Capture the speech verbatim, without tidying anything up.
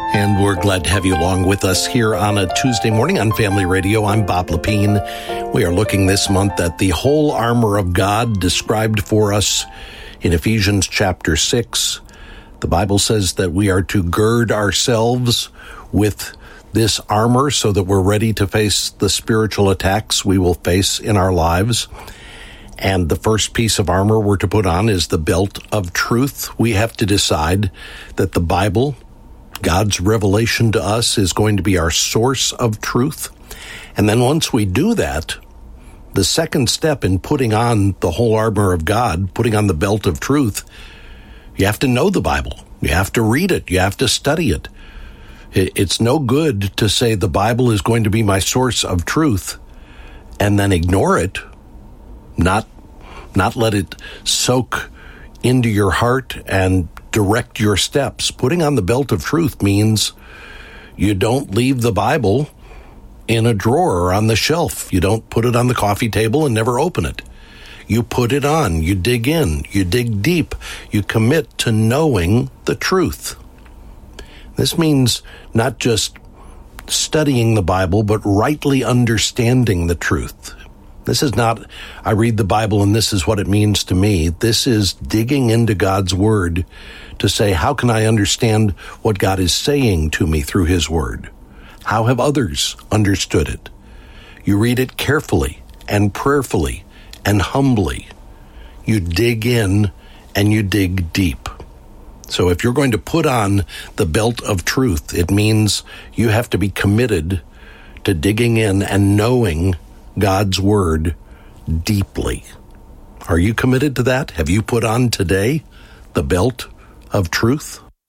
And we're glad to have you along with us here on a Tuesday morning on Family Radio. I'm Bob Lepine. We are looking this month at the whole armor of God described for us in Ephesians chapter six. The Bible says that we are to gird ourselves with this armor so that we're ready to face the spiritual attacks we will face in our lives. And the first piece of armor we're to put on is the belt of truth. We have to decide that the Bible, God's revelation to us, is going to be our source of truth. And then once we do that, the second step in putting on the whole armor of God, putting on the belt of truth, you have to know the Bible. You have to read it. You have to study it. It's no good to say the Bible is going to be my source of truth and then ignore it, not, not let it soak into your heart and direct your steps. Putting on the belt of truth means you don't leave the Bible in a drawer or on the shelf. You don't put it on the coffee table and never open it. You put it on, you dig in, you dig deep, you commit to knowing the truth. This means not just studying the Bible, but rightly understanding the truth. This is not, I read the Bible and this is what it means to me. This is digging into God's Word to say, how can I understand what God is saying to me through His Word? How have others understood it? You read it carefully and prayerfully and humbly. You dig in and you dig deep. So if you're going to put on the belt of truth, it means you have to be committed to digging in and knowing God's Word deeply. Are you committed to that? Have you put on today the belt of truth?